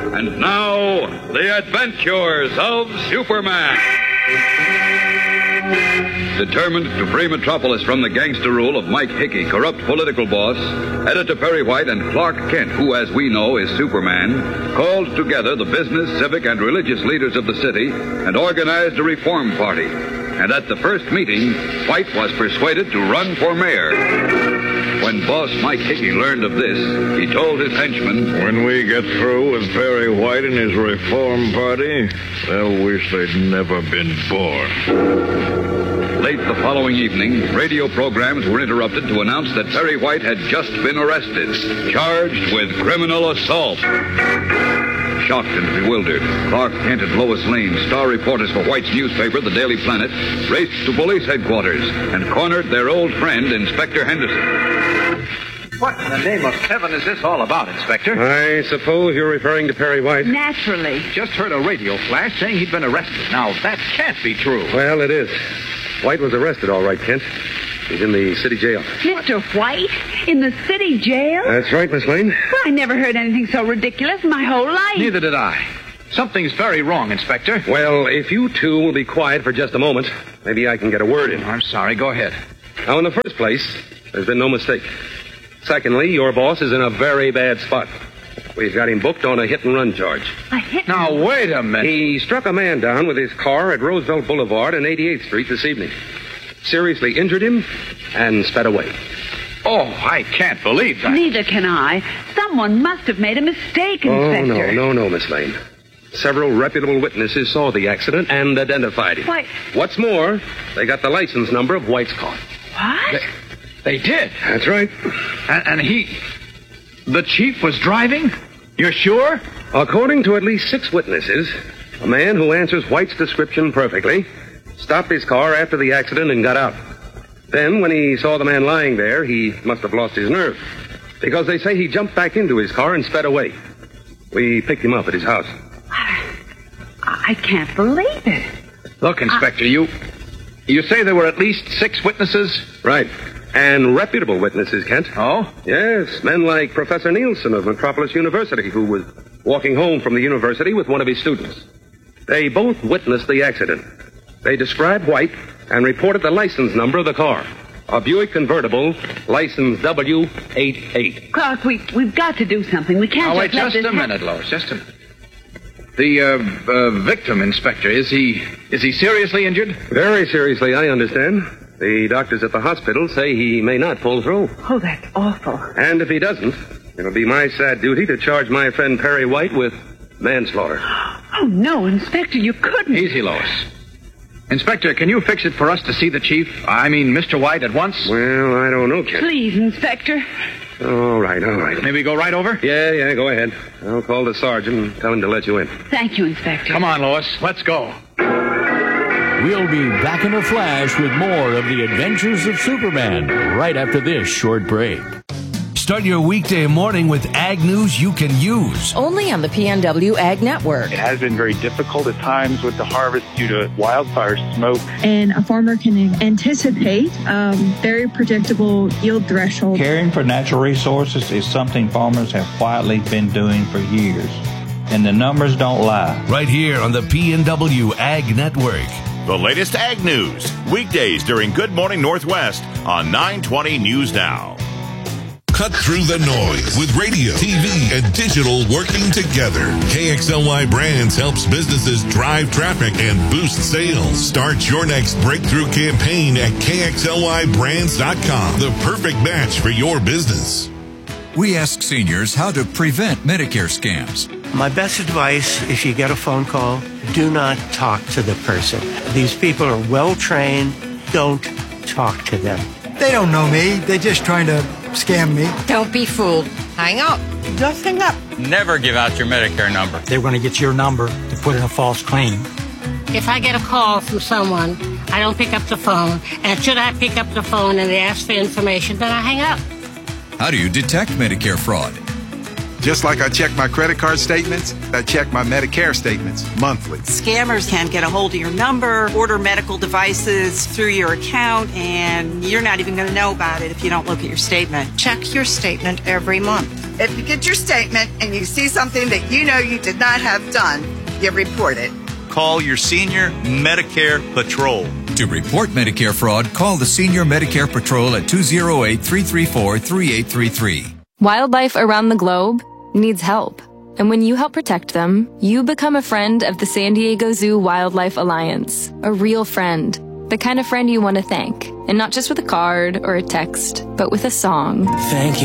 And now, the adventures of Superman. Determined to free Metropolis from the gangster rule of Mike Hickey, corrupt political boss, Editor Perry White and Clark Kent, who, as we know, is Superman, called together the business, civic, and religious leaders of the city and organized a reform party. And at the first meeting, White was persuaded to run for mayor. When boss Mike Hickey learned of this, he told his henchmen, "When we get through with Perry White and his reform party, they'll wish they'd never been born." Late the following evening, radio programs were interrupted to announce that Perry White had just been arrested, charged with criminal assault. Shocked and bewildered, Clark Kent and Lois Lane, star reporters for White's newspaper, the Daily Planet, raced to police headquarters and cornered their old friend, Inspector Henderson. What in the name of heaven is this all about, Inspector? I suppose you're referring to Perry White. Naturally. Just heard a radio flash saying he'd been arrested. Now, that can't be true. Well, it is. White was arrested, all right, Kent. He's in the city jail. Mr. White? In the city jail? That's right, Miss Lane. Well, I never heard anything so ridiculous in my whole life. Neither did I. Something's very wrong, Inspector. Well, if you two will be quiet for just a moment, maybe I can get a word in. I'm sorry. Go ahead. Now, in the first place, there's been no mistake. Secondly, your boss is in a very bad spot. We've got him booked on a hit-and-run charge. A hit? Now, wait a minute. He struck a man down with his car at Roosevelt Boulevard and 88th Street this evening. Seriously injured him and sped away. Oh, I can't believe that. Neither can I. Someone must have made a mistake, Inspector. Oh, no, Miss Lane. Several reputable witnesses saw the accident and identified him. Why? What's more, they got the license number of White's car. What? They did. That's right. And the chief was driving? You're sure? According to at least 6 witnesses, a man who answers White's description perfectly stopped his car after the accident and got out. Then, when he saw the man lying there, he must have lost his nerve, because they say he jumped back into his car and sped away. We picked him up at his house. I can't believe it. Look, Inspector, you say there were at least 6 witnesses? Right. And reputable witnesses, Kent. Oh? Yes, men like Professor Nielsen of Metropolis University, who was walking home from the university with one of his students. They both witnessed the accident. They described White and reported the license number of the car. A Buick convertible, license W88. Clark, we've got to do something. We can't Now, wait let just this a minute, Lois. Just a minute. The victim, Inspector, is he seriously injured? Very seriously, I understand. The doctors at the hospital say he may not pull through. Oh, that's awful. And if he doesn't, it'll be my sad duty to charge my friend Perry White with manslaughter. Oh, no, Inspector, you couldn't. Easy, Lois. Inspector, can you fix it for us to see the chief? I mean, Mr. White at once? Well, I don't know, Kent. Please, Inspector. All right. May we go right over? Yeah, go ahead. I'll call the sergeant and tell him to let you in. Thank you, Inspector. Come on, Lois. Let's go. We'll be back in a flash with more of the adventures of Superman right after this short break. Start your weekday morning with ag news you can use. Only on the PNW Ag Network. It has been very difficult at times with the harvest due to wildfire smoke. And a farmer can anticipate very predictable yield threshold. Caring for natural resources is something farmers have quietly been doing for years. And the numbers don't lie. Right here on the PNW Ag Network. The latest ag news, weekdays during Good Morning Northwest on 920 News Now. Cut through the noise with radio, TV, and digital working together. KXLY Brands helps businesses drive traffic and boost sales. Start your next breakthrough campaign at KXLYBrands.com. The perfect match for your business. We ask seniors how to prevent Medicare scams. My best advice, if you get a phone call, do not talk to the person. These people are well trained. Don't talk to them. They don't know me. They're just trying to scam me. Don't be fooled. Hang up. Just hang up. Never give out your Medicare number. They're going to get your number to put in a false claim. If I get a call from someone, I don't pick up the phone. And should I pick up the phone and they ask for information, then I hang up. How do you detect Medicare fraud? Just like I check my credit card statements, I check my Medicare statements monthly. Scammers can get a hold of your number, order medical devices through your account, and you're not even going to know about it if you don't look at your statement. Check your statement every month. If you get your statement and you see something that you know you did not have done, you report it. Call your Senior Medicare Patrol. To report Medicare fraud, call the Senior Medicare Patrol at 208-334-3833. Wildlife around the globe needs help. And when you help protect them, you become a friend of the San Diego Zoo Wildlife Alliance. A real friend. The kind of friend you want to thank. And not just with a card or a text, but with a song. Thank you.